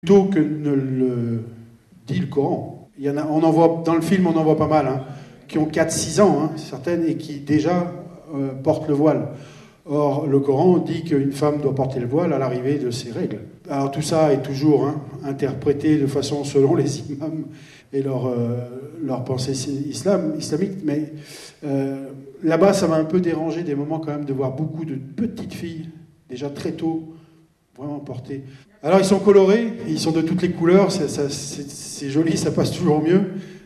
plutôt que ne le dit le Coran. On en voit, dans le film, on en voit pas mal, hein, qui ont 4-6 ans, hein, certaines, et qui déjà portent le voile. Or, le Coran dit qu'une femme doit porter le voile à l'arrivée de ses règles. Alors tout ça est toujours interprété de façon selon les imams et leur pensée islamique, mais là-bas, ça m'a un peu dérangé des moments quand même de voir beaucoup de petites filles, déjà très tôt, vraiment portées. Alors ils sont colorés, ils sont de toutes les couleurs, c'est joli, ça passe toujours mieux.